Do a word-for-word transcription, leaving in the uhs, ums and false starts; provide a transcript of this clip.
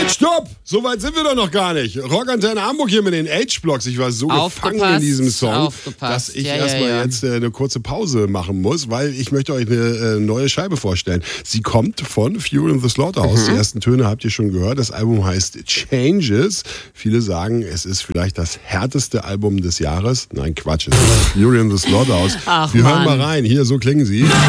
Halt, stopp! So weit sind wir doch noch gar nicht. Rockantenne Hamburg hier mit den H-Blocks. Ich war so Aufgepasst, gefangen in diesem Song, aufgepasst. dass ich ja, erstmal ja, ja. jetzt äh, eine kurze Pause machen muss, weil ich möchte euch eine äh, neue Scheibe vorstellen. Sie kommt von Fury and the Slaughterhouse. Mhm. Die ersten Töne habt ihr schon gehört. Das Album heißt Changes. Viele sagen, es ist vielleicht das härteste Album des Jahres. Nein, Quatsch. Es ist Fury and the Slaughterhouse. Ach, wir Mann. hören mal rein. Hier, so klingen sie.